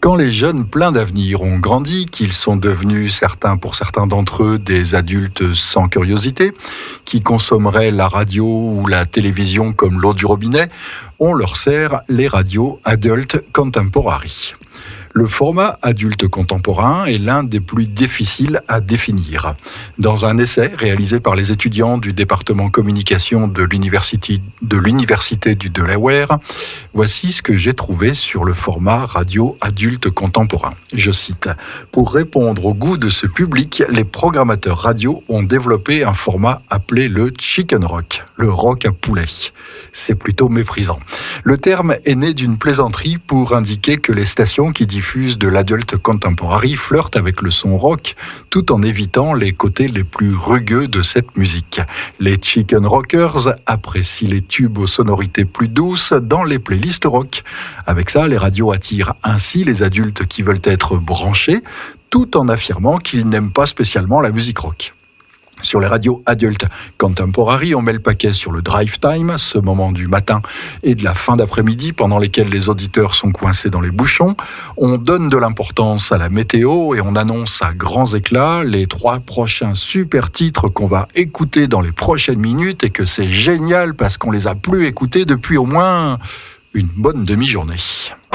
Quand les jeunes pleins d'avenir ont grandi, qu'ils sont devenus pour certains d'entre eux, des adultes sans curiosité, qui consommeraient la radio ou la télévision comme l'eau du robinet, on leur sert les radios Adult Contemporary. Le format adulte contemporain est l'un des plus difficiles à définir. Dans un essai réalisé par les étudiants du département communication de l'université du Delaware, voici ce que j'ai trouvé sur le format radio adulte contemporain. Je cite: « Pour répondre au goût de ce public, les programmateurs radio ont développé un format appelé le chicken rock, le rock à poulet. C'est plutôt méprisant. Le terme est né d'une plaisanterie pour indiquer que les stations qui diffusent de l'adult contemporary flirtent avec le son rock, tout en évitant les côtés les plus rugueux de cette musique. Les chicken rockers apprécient les tubes aux sonorités plus douces dans les playlists rock. Avec ça, les radios attirent ainsi les adultes qui veulent être branchés, tout en affirmant qu'ils n'aiment pas spécialement la musique rock. Sur les radios adultes contemporary, on met le paquet sur le drive time, ce moment du matin et de la fin d'après-midi pendant lesquels les auditeurs sont coincés dans les bouchons. On donne de l'importance à la météo et on annonce à grands éclats les 3 prochains super titres qu'on va écouter dans les prochaines minutes et que c'est génial parce qu'on les a plus écoutés depuis au moins une bonne demi-journée.